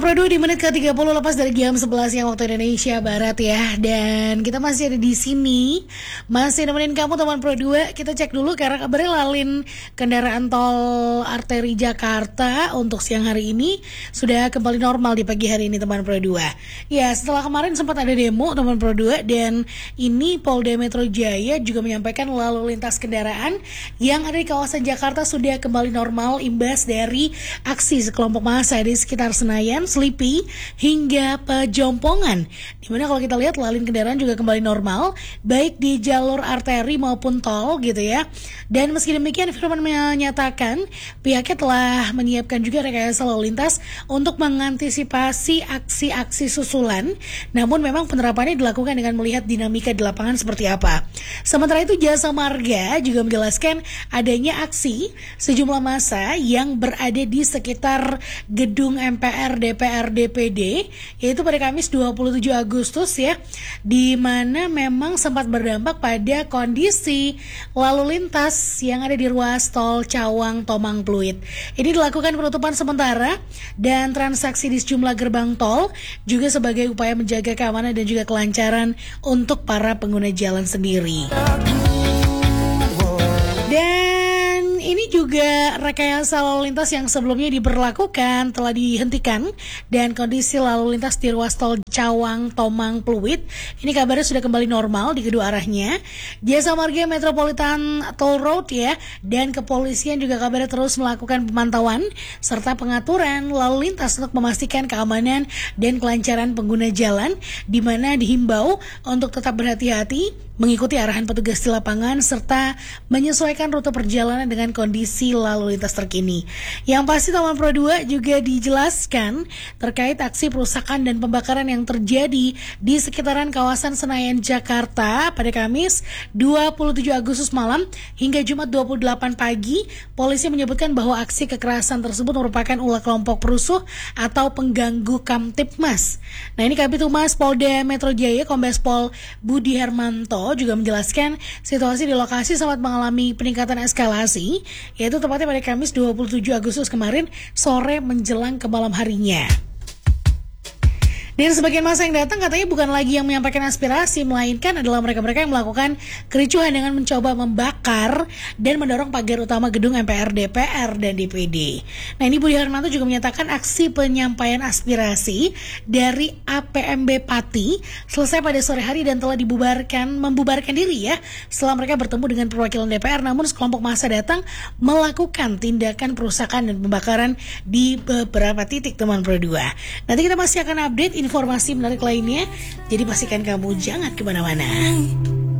Pro 2 di menit ke-30 lepas dari jam 11 yang waktu Indonesia Barat ya. Dan kita masih ada di sini, masih nemenin kamu teman Pro 2. Kita cek dulu karena kabarnya lalin kendaraan tol arteri Jakarta untuk siang hari ini sudah kembali normal di pagi hari ini teman Pro 2. Ya, setelah kemarin sempat ada demo teman Pro 2, dan ini Polda Metro Jaya juga menyampaikan lalu lintas kendaraan yang ada di kawasan Jakarta sudah kembali normal imbas dari aksi sekelompok massa di sekitar Senayan, Selipi, hingga Pejompongan. Dimana kalau kita lihat lalin kendaraan juga kembali normal, baik di jalur arteri maupun tol gitu ya. Dan meski demikian, Firman menyatakan pihaknya telah menyiapkan juga rekayasa lalu lintas untuk mengantisipasi aksi-aksi susulan. Namun memang penerapannya dilakukan dengan melihat dinamika di lapangan seperti apa. Sementara itu Jasa Marga juga menjelaskan adanya aksi sejumlah massa yang berada di sekitar gedung MPR, DPR, DPD, yaitu pada Kamis 27 Agustus ya, di mana memang sempat berdampak pada kondisi lalu lintas yang ada di ruas tol Cawang Tomang Pluit. Ini dilakukan penutupan sementara dan transaksi di sejumlah gerbang tol juga sebagai upaya menjaga keamanan dan juga kelancaran untuk para pengguna jalan sendiri. Dan ini juga rekayasa lalu lintas yang sebelumnya diberlakukan telah dihentikan, dan kondisi lalu lintas di ruas tol Cawang Tomang Pluit ini kabarnya sudah kembali normal di kedua arahnya. Jasa Marga Metropolitan Toll Road ya, dan kepolisian juga kabarnya terus melakukan pemantauan serta pengaturan lalu lintas untuk memastikan keamanan dan kelancaran pengguna jalan, di mana dihimbau untuk tetap berhati-hati, mengikuti arahan petugas di lapangan, serta menyesuaikan rute perjalanan dengan kondisi lalu lintas terkini. Yang pasti teman Pro 2 juga dijelaskan terkait aksi perusakan dan pembakaran yang terjadi di sekitaran kawasan Senayan, Jakarta pada Kamis 27 Agustus malam hingga Jumat 28 pagi. Polisi menyebutkan bahwa aksi kekerasan tersebut merupakan ulah kelompok perusuh atau pengganggu Kamtipmas. Nah, ini Kabid Humas Polda Metro Jaya Kombes Pol Budi Hermanto juga menjelaskan situasi di lokasi sempat mengalami peningkatan eskalasi, yaitu tepatnya pada Kamis 27 Agustus kemarin sore menjelang ke malam harinya. Dan sebagian masa yang datang katanya bukan lagi yang menyampaikan aspirasi, melainkan adalah mereka-mereka yang melakukan kericuhan dengan mencoba membakar dan mendorong pagar utama gedung MPR, DPR, dan DPD. Nah, ini Budi Hermanto juga menyatakan aksi penyampaian aspirasi dari APMB Pati selesai pada sore hari dan telah membubarkan diri ya setelah mereka bertemu dengan perwakilan DPR. Namun sekelompok massa datang melakukan tindakan perusakan dan pembakaran di beberapa titik teman Pro 2. Nanti kita masih akan update informasi menarik lainnya, jadi pastikan kamu jangan kemana-mana.